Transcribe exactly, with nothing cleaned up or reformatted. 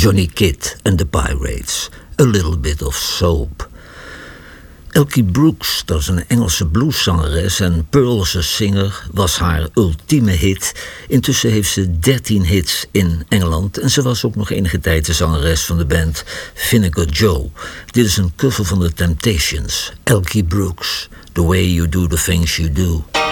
Johnny Kidd and the Pirates, A Little Bit of Soap. Elkie Brooks, dat is een Engelse blueszangeres en Pearl als een zinger, was haar ultieme hit. Intussen heeft ze dertien hits in Engeland en ze was ook nog enige tijd de zangeres van de band Vinegar Joe. Dit is een cover van The Temptations, Elkie Brooks, The Way You Do the Things You Do.